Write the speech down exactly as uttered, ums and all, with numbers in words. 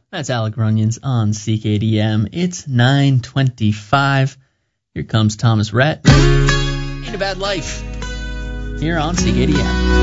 That's Alec Runyon on C K D M. It's nine twenty-five. Here comes Thomas Rhett. Ain't a Bad Life. Here on C K D M.